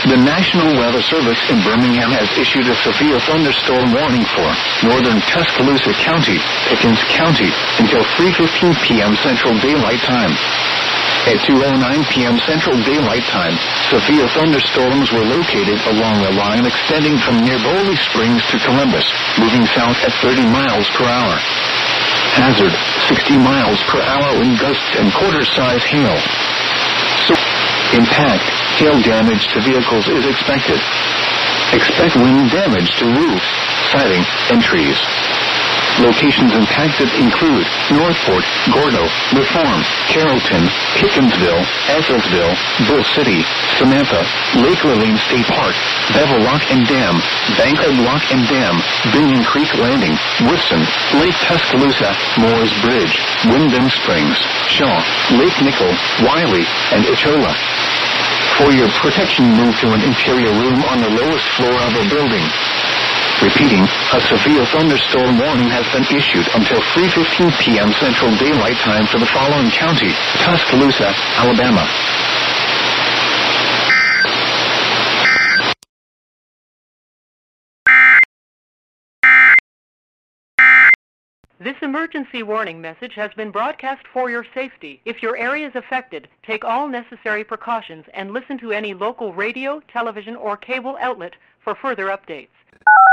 The National Weather Service in Birmingham has issued a severe thunderstorm warning for northern Tuscaloosa County, Pickens County, until 3:15 p.m. Central Daylight Time. At 2:09 p.m. Central Daylight Time, severe thunderstorms were located along a line extending from near Bowley Springs to Columbus, moving south at 30 miles per hour. Hazard, 60 miles per hour wind gusts and quarter-size hail. Impact, hail damage to vehicles is expected. Expect wind damage to roofs, siding, and trees. Locations impacted include Northport, Gordo, Reform, Carrollton, Hickinsville, Ethelsville, Bull City, Samantha, Lake Lillian State Park, Bevel Lock and Dam, Bankhead Lock and Dam, Binion Creek Landing, Woodson, Lake Tuscaloosa, Moores Bridge, Wyndham Springs, Shaw, Lake Nickel, Wiley, and Echola. For your protection, move to an interior room on the lowest floor of a building. Repeating, a severe thunderstorm warning has been issued until 3:15 p.m. Central Daylight Time for the following county: Tuscaloosa, Alabama. This emergency warning message has been broadcast for your safety. If your area is affected, take all necessary precautions and listen to any local radio, television, or cable outlet for further updates.